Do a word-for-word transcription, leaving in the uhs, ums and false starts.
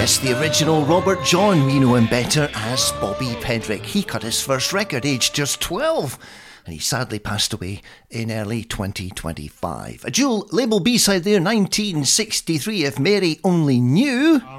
Yes, the original Robert John, we know him better as Bobby Pedrick. He cut his first record aged just twelve, and he sadly passed away in early twenty twenty-five. A dual label B-side there, nineteen sixty-three, If Mary Only Knew.